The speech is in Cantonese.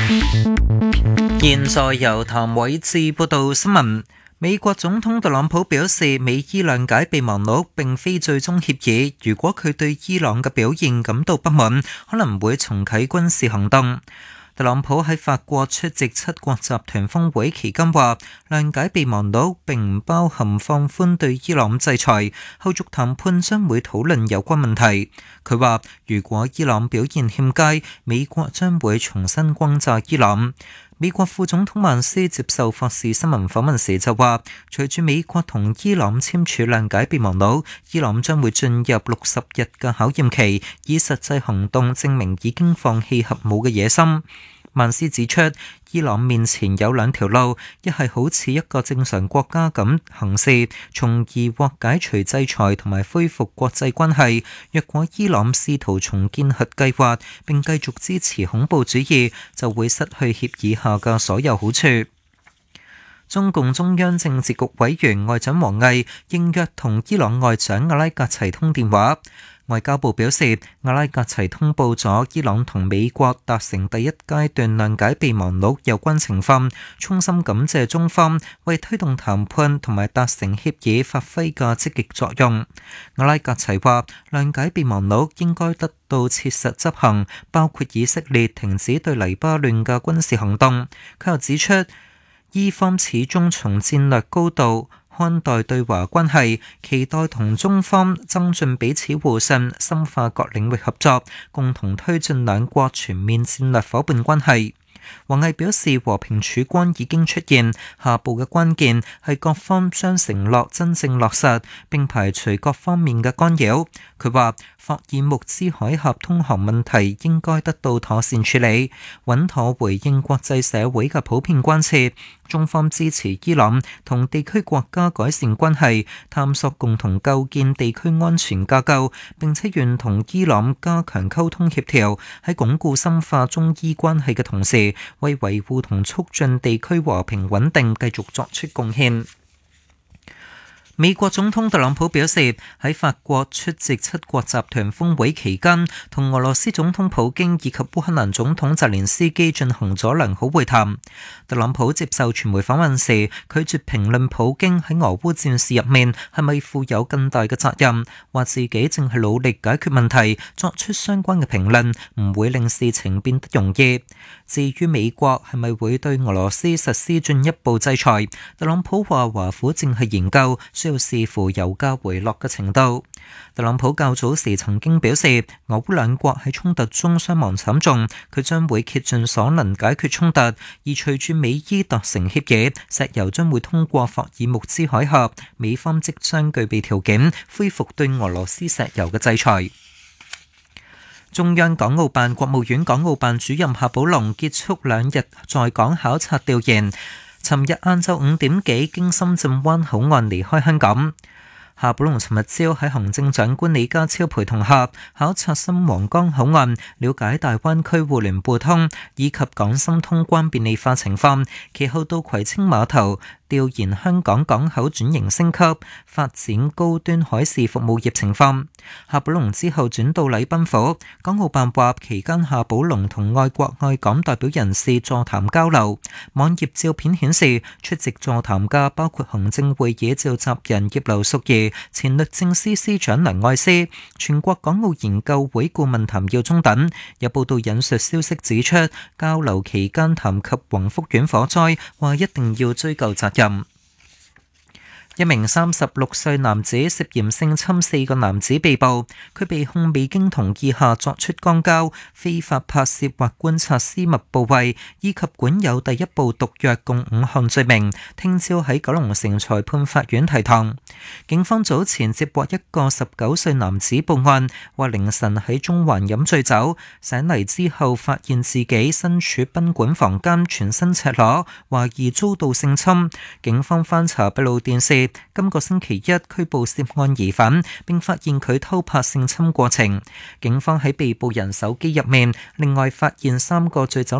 現在由譚偉智報道新聞。美國總統特朗普表示，美伊諒解備忘錄並非最終協議，如果佢對伊朗嘅表現感到不滿，可能會重啟軍事行動。特朗普喺法國出席七國集團峰會期間話，諒解備忘錄並唔包含放寬對伊朗制裁，後續談判將會討論有關問題。佢話，如果伊朗表現欠佳，美國將會重新轟炸伊朗。美國副總統曼斯接受霍士新聞訪問時就話，隨住美國同伊朗簽署諒解備忘錄，伊朗將會進入60日嘅考驗期，以實際行動證明已經放棄核武嘅野心。曼斯指出，伊朗面前有兩條路，一係好似一個正常國家咁行事，從而獲解除制裁同埋恢復國際關係。若果伊朗試圖重建核計劃並繼續支持恐怖主義，就會失去協議下嘅所有好處。中共中央政治局委員外長王毅應約同伊朗外長阿拉格齊通電話。外交部表示，阿拉格齊通報咗伊朗同美國達成第一階段諒解備忘錄有關情況，衷心感謝中方為推動談判同埋達成協議發揮嘅積極作用。阿拉格齊話，諒解備忘錄應該得到切實執行，包括以色列停止對黎巴嫩嘅軍事行動。佢又指出，伊方始終從戰略高度看待對華關係，期待同中方增進彼此互信，深化各領域合作，共同推進兩國全面戰略夥伴關係。王毅表示，和平曙光已經出現，下步嘅關鍵係各方將承諾真正落實，並排除各方面嘅干擾。佢話，霍爾木茲海峽通航問題應該得到妥善處理，穩妥回應國際社會嘅普遍關切。中方支持伊朗同地區國家改善關係，探索共同構建地區安全架構，並且願同伊朗加強溝通協調，喺鞏固深化中伊關係嘅同時，為維護同促進地區和平穩定繼續作出貢獻。美國總統特朗普表示，喺法國出席七國集團峰會期間，同俄羅斯總統普京以及烏克蘭總統澤連斯基進行咗良好會談。特朗普接受傳媒訪問時，拒絕評論普京喺俄烏戰事入面係咪負有更大嘅責任，話自己正係努力解決問題，作出相關嘅評論唔會令事情變得容易。至於美國係咪會對俄羅斯實施進一步制裁，特朗普話華府正係研究，需要視乎油價回落嘅程度。特朗普較早時曾經表示，俄烏兩國喺衝突中傷亡慘重，佢將會竭盡所能解決衝突。而隨住美伊達成協議，石油將會通過霍爾木茲海峽，美方即將具備條件恢復對俄羅斯石油嘅制裁。中央港澳辦國務院港澳辦主任夏寶龍結束2日在港考察調研，尋日晏晝5點幾經深圳灣口岸離開香港。夏寶龍尋日朝喺行政長官李家超陪同下考察新皇崗口岸，了解大灣區互聯互通以及港深通關便利化情況，其後到葵青碼頭調研香港港口轉型升級、發展高端海事服務業情況。夏寶龍之後轉到禮賓府，港澳辦話期間夏寶龍同愛國愛港代表人士座談交流。網頁照片顯示，出席座談嘅包括行政會議召集人葉劉淑儀、前律政司司長梁愛詩、全國港澳研究會顧問譚耀宗等。有報道引述消息指出，交流期間談及宏福苑火災，話一定要追究責任。一名36歲男子涉嫌性侵4個男子被捕，佢被控未經同意下作出肛交、非法拍攝或觀察私密部位，以及管有第一部毒藥共5項罪名。聽朝喺九龍城裁判法院提堂。警方早前接獲一個19歲男子報案，話凌晨喺中環飲醉酒，醒嚟之後發現自己身處賓館房間，全身赤裸，懷疑遭到性侵。警方翻查閉路電視，今個星期一拘捕涉案疑犯，並發現佢偷拍性侵過程。警方喺被捕人手機入面，另外發現3個醉酒